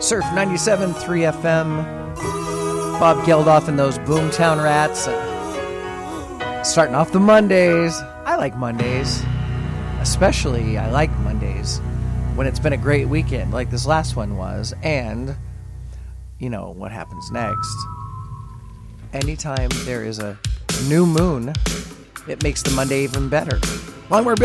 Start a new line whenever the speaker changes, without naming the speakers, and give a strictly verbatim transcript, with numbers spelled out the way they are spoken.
Surf ninety-seven point three F M. Bob Geldof and those Boomtown Rats. Starting off the Mondays. I like Mondays. Especially, I like Mondays when it's been a great weekend, like this last one was. And, you know, what happens next. Anytime there is a new moon, it makes the Monday even better. Long Bill